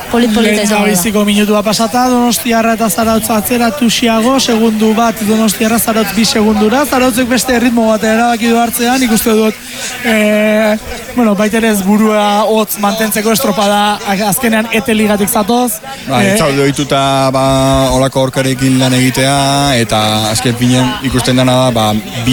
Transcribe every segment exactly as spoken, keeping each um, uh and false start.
polit-polita izango da. Biziko minutua pasata, Donostiarra eta Zarautz atzeratu xiago, segundu bat Donostiarra, Zarautz bi segundura, Zarautzek beste ritmo bat erabaki du hartzean, ikuste dut, e, bueno, baiterez burua hotz mantentzeko estropada azkenean ete ligatik zatoz. Ba, e, Itzaude ohituta ba, olako orkarekin lan egitea, eta azken finen ikusten dena da, ba,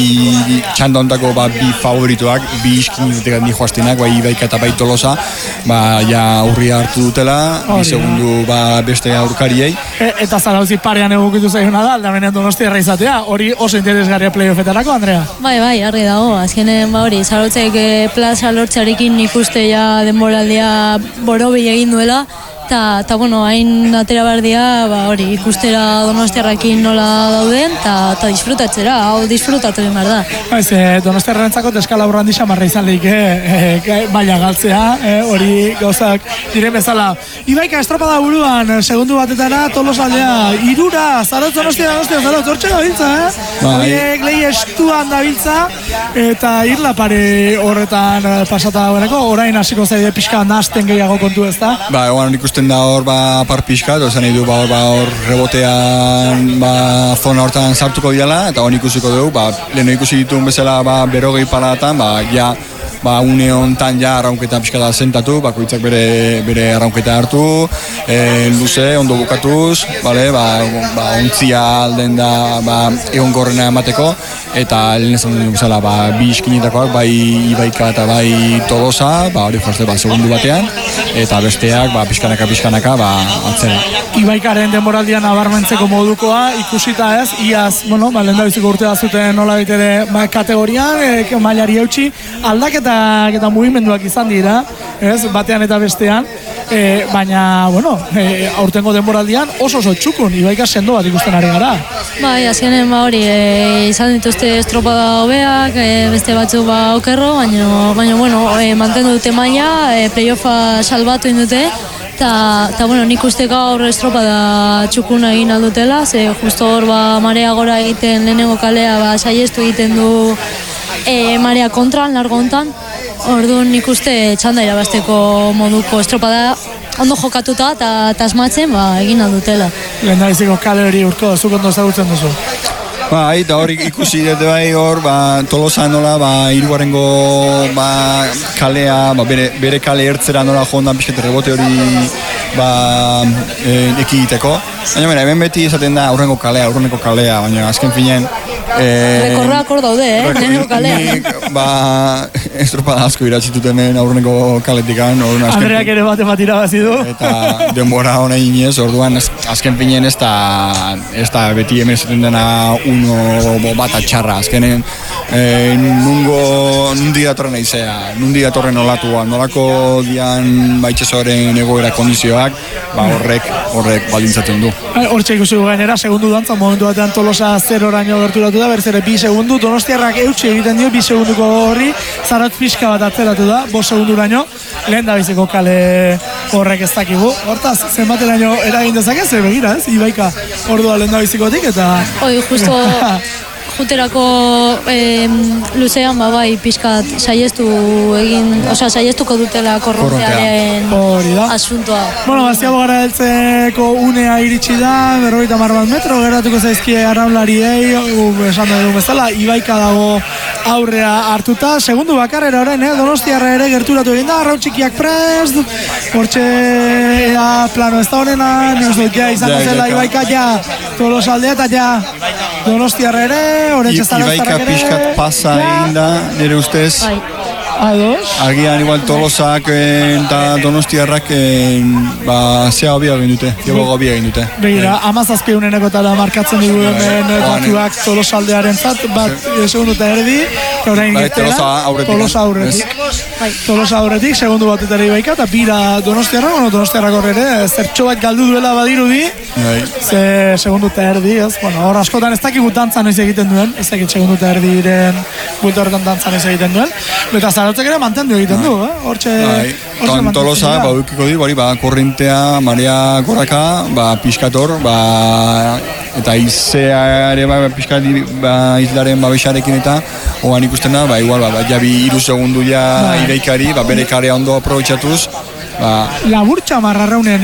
bi txanda ontako ba, bi favorituak, bi iskinidetek ni joaztenak, bai Ibaika eta bai Tolosa, ba, ja aurria hartu dutela, bi segundu ba, beste aurkariei. E, eta Zarautzi parean egokitu zaiona da, aldamenean Donostiarra izatea, hori oso interesgarria playoffetarako, Andrea? Bai, bai, argi dago, azkenen ba hori, Zarautzek e, plaza lortzarekin ikuste ja denboraldia borobil egin duela, eta, ta, bueno, hain atera behar dira, ba, hori, ikustera Donostiarrakin nola dauden, eta disfrutatzera, hau disfrutatu egin behar da. Baiz, e, Donostiarrentzako eskala urrandi xamarra izan lehik, e, e, baina galtzea, e, hori gauzak diren bezala. Ibaika estropada buruan, segundu batetara, Tolosaldea, irura, Zarautz, Donostia, Donostia, Zarautz, hortxe gabiltza, eh? Horiek lehi estuan dabiltza, eta irla pare horretan pasata dagoeneko, orain hasiko zaide pixka nasten gehiago kontu ez da? Ba, egon ikusten da hor ba, par pixka, ozen nahi du ba, hor, ba, hor rebotean ba, zona hortan sartuko diala, eta hon ikusiko dugu, ba, leheno ikusi dituen bezala ba, berogei paratan, ba, ja, ba, une hontan ja arraunketa pixka da sentatu, bakoitzak bere, bere arraunketa hartu, e, luze, ondo bukatuz, bale, ba, ba, ontzia alden da ba, egon gorrena emateko, eta lehen esan duen bezala, ba, bi iskinetakoak, bai Ibaika eta bai Tolosa, ba, hori jozte, ba, segundu batean, eta besteak, ba, pixkanaka, pixkanaka, ba, atzera. Ibaikaren denboraldian nabarmentzeko modukoa, ikusita ez, iaz, bueno, ba, lehen da biziko urtea zuten nola bitere ba, kategorian, e, mailari eutxi, aldaketak eta mugimenduak izan dira, ez, batean eta bestean, e, baina, bueno, e, aurtengo denboraldian oso oso txukun, Ibaika sendo bat ikusten ari gara. Bai, azkenen ba hori, e, izan dituzte estropada hobeak, e, beste batzuk ba okerro, baina, baina bueno, e, mantendu dute maila, e, playoffa salbatu indute, eta, eta bueno, nik uste gaur estropada txukuna egin aldutela, ze justo hor ba marea gora egiten lehenengo kalea, ba saiestu egiten du e, marea kontran, largo hontan, orduan nik uste txanda irabazteko moduko estropada ondo jokatuta eta asmatzen ba, egin aldutela. Lehen da biziko kale hori urko, zuk ondo ezagutzen duzu. Ba, eta hori ikusi dut bai hor, ba, Tolosa nola, ba, hirugarrengo ba, kalea, ba, bere, bere kale ertzera nola joan pixket rebote hori ba, e, ekiditeko. Baina, bera, hemen beti esaten da aurrengo kalea, aurreneko kalea, baina azken finen... E, Rekorrak hor daude, eh, lehenengo kalea. Nik, ba, estropada asko iratzitut hemen aurreneko kaletikan. Andreak ere bate bat irabazi du. Eta denbora hona inez, orduan azken finen ez da, ez da beti hemen esaten dena uno bat atxarra, azkenen e, nungo, nundi datorren aizea, nundi datorren olatua, nolako dian baitxesoaren egoera kondizioak, ba horrek, horrek baldintzatzen du. Hortxe ikusi gainera, segundu dantza, momentu batean Tolosa zeroraino gerturatu da, berzere bi segundu, Donostiarrak eutxe egiten dio, bi segunduko horri, Zarautz pixka bat atzeratu da, bost segunduraino, lehen da biziko kale horrek ez dakigu. Hortaz, zenbateraino eragin dezake, ze begira, ez? Ibaika ordua lehen da bizikotik, eta... Oi, justo... Juterako eh, luzean ba bai pixkat saiestu egin, osea saiestuko dutela korrontearen asuntoa. Bueno, baziago gara heltzeko unea iritsi da, berrogeita hamar bat metro, geratuko zaizkie arraunlariei, esan dugu bezala, Ibaika dago aurrea hartuta, segundu bakarrera orain, eh? Donostiarra ere gerturatu egin da, arraun txikiak prest, hortxe plano ez da honena, niuz dut, ja, izango zela Ibaika, ja, Tolosaldea eta ja, Donostiarra ere, Ibaika pixkat pasa egin da, nire ustez. Ados? Agian igual Tolosak eta Donostiarrak ba, zea hobia egin dute, zea hobia egin dute. Begira, amazazpi uneneko tala markatzen dugu hemen datuak Tolosaldearen zat, bat segundu eta erdi, eta orain gitela, Tolosa aurretik. Tolosa aurretik, segundu bat eta Ibaika, eta bira Donostiarra, bueno, Donostiarrak horre ere, zertxo bat galdu duela badirudi, ze segundu eta erdi, ez, bueno, hor askotan ez dakik dantzan ez egiten duen, ez dakit segundu eta erdiren bulto horretan dantzan ez egiten duen, eta Zarautzek ere mantendu egiten du, eh? Hortxe... Bai, Tolosa, ba, ukiko di, bari, ba, korrintea, marea goraka, ba, piskator, ba, eta izea ere, ba, piskat, ba, izlaren babexarekin eta, hogan ikusten da, ba, igual, ba, jabi iru segundu ja Ibaikari, ba, bere karea ondo aprobetxatuz, ba... Laburtxa marra raunean